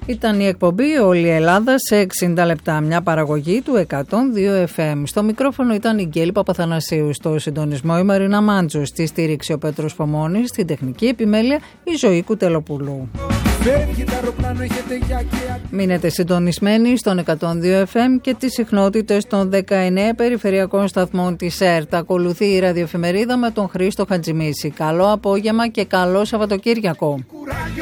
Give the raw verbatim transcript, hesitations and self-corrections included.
Ήταν η εκπομπή «Όλη η Ελλάδα» σε εξήντα λεπτά, μια παραγωγή του εκατόν δύο εφ εμ. Στο μικρόφωνο ήταν η Γκέλη Παπαθανασίου, στο συντονισμό η Μαρίνα Μάντζο, στη στήριξη ο Πέτρος Πομώνης, στην τεχνική επιμέλεια η Ζωή Κουτελοπούλου. Μείνετε συντονισμένοι στον εκατόν δύο εφ εμ και τις συχνότητες των δεκαεννέα περιφερειακών σταθμών της ΕΡΤ. Ακολουθεί η ραδιοεφημερίδα με τον Χρήστο Χατζημίση. Καλό απόγευμα και καλό Σαββατοκύριακο.